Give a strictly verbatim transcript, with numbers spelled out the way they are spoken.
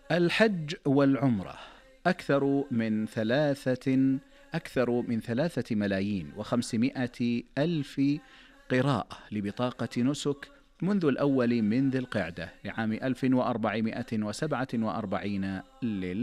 الحج والعمرة أكثر من ثلاثة أكثر من ثلاثة ملايين وخمسمائة ألف قراءة لبطاقة نسك منذ الأول من ذي القعدة لعام ألف وأربعمائة وسبعة وأربعين للهجرة.